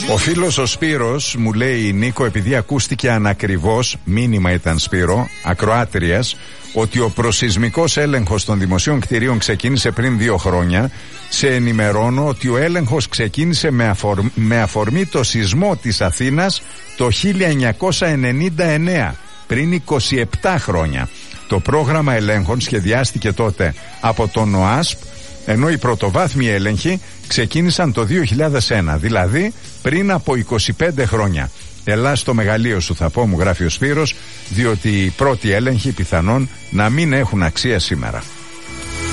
Ο φίλος ο Σπύρος μου λέει, Νίκο, επειδή ακούστηκε ανακριβώς, μήνυμα ήταν Σπύρο, ακροάτριας, ότι ο προσεισμικός έλεγχος των δημοσίων κτηρίων ξεκίνησε πριν 2 χρόνια, σε ενημερώνω ότι ο έλεγχος ξεκίνησε με αφορμή το σεισμό της Αθήνας το 1999, πριν 27 χρόνια. Το πρόγραμμα ελέγχων σχεδιάστηκε τότε από τον ΟΑΣΠ, ενώ οι πρωτοβάθμιοι έλεγχοι ξεκίνησαν το 2001, δηλαδή πριν από 25 χρόνια. Ελά στο μεγαλείο σου, θα πω, μου γράφει ο Σπύρος, διότι οι πρώτοι έλεγχοι πιθανόν να μην έχουν αξία σήμερα.